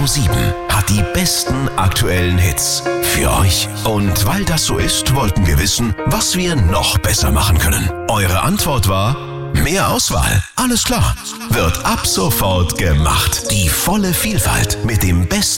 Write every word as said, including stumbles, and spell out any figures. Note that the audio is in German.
sieben hat die besten aktuellen Hits für euch. Und weil das so ist, wollten wir wissen, was wir noch besser machen können. Eure Antwort war: mehr Auswahl. Alles klar. Wird ab sofort gemacht. Die volle Vielfalt mit dem besten